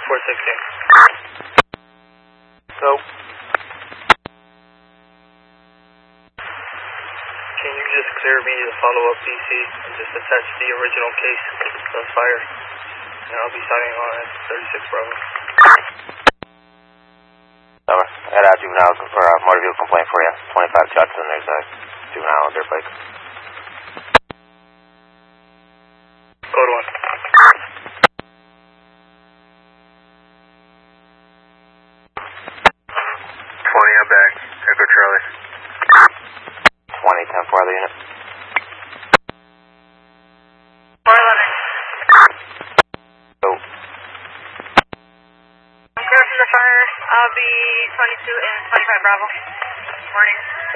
416. Go. Can you just clear me the follow-up DC and just attach the original case to the fire? And I'll be signing on at 36 Bravo. Over. I had a juvenile or a motor vehicle complaint for you. 25 Judson. There's a juvenile on dirt bike. Code 1. 20, I'm back. Echo Charlie. 20, 10 for other unit. 411. Go. I'm clear from the fire. I'll be 22 and 25 Bravo. Morning.